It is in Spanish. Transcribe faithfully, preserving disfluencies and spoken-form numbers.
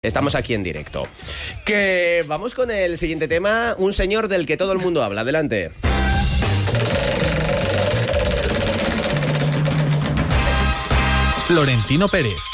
Estamos aquí en directo. Que vamos con el siguiente tema, un señor del que todo el mundo habla. Adelante. Florentino Pérez.